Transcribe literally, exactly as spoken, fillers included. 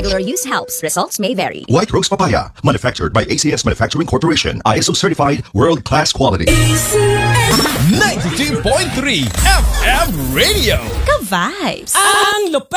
Regular use helps. Results may vary. White Rose Papaya, manufactured by A C S Manufacturing Corporation. I S O certified, world-class quality. ninety-two point three F M Radio. Ka-vibes! Ang lupet!